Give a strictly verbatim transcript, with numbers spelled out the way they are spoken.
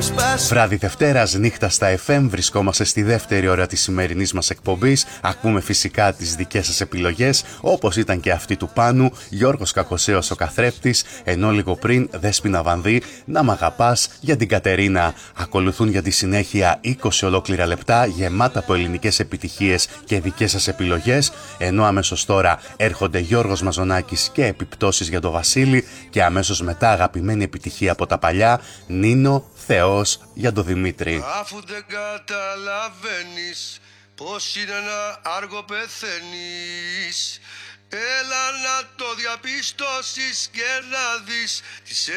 Βράδυ Δευτέρας, νύχτα στα εφ εμ, βρισκόμαστε στη δεύτερη ώρα της σημερινής μας εκπομπής. Ακούμε φυσικά τις δικές σας επιλογές, όπως ήταν και αυτή του Πάνου, Γιώργος Κακοσέος ο καθρέφτης, ενώ λίγο πριν Δέσποινα Βανδύ, Να μ' αγαπάς, για την Κατερίνα. Ακολουθούν για τη συνέχεια είκοσι ολόκληρα λεπτά γεμάτα από ελληνικές επιτυχίες και δικές σας επιλογές, ενώ αμέσως τώρα έρχονται Γιώργος Μαζονάκης και επιπτώσεις για το Βασίλη και αμέσως μετά αγαπημένη επιτυχία από τα παλιά, Νίνο, Θεός για το Δημήτρη. Αφού δεν καταλαβαίνεις πως είναι ένα άργο πεθαίνεις, έλα να το διαπιστώσεις και να δεις τις